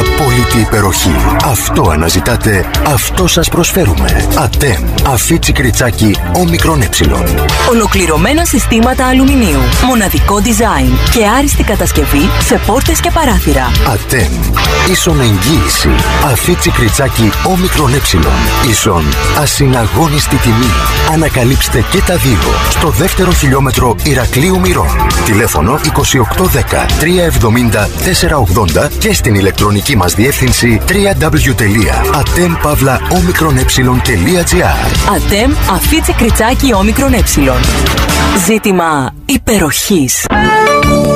Απόλυτη υπεροχή. Αυτό αναζητάτε, αυτό σας προσφέρουμε. Ατέμ. Αφίτσι κριτσάκι όμικρον ε. Ολοκληρωμένα συστήματα αλουμινίου. Μοναδικό design και άριστη κατασκευή σε πόρτες και παράθυρα. Ατέμ. Ίσον εγγύηση. Αφίτσι κριτσάκι όμικρον ε. Ίσον ασυναγώνιστη τιμή. Ανακαλύψτε και τα δύο στο δεύτερο χιλιόμετρο Ηρακλείου Μυρών. Τηλέφωνο 2810 370 480 και στην ηλεκτρονική μας διεύθυνση www.atem-omicron-e.gr. Ατέμ Αφίτσι κριτσάκι όμικρον ε. Ζήτημα υπεροχής.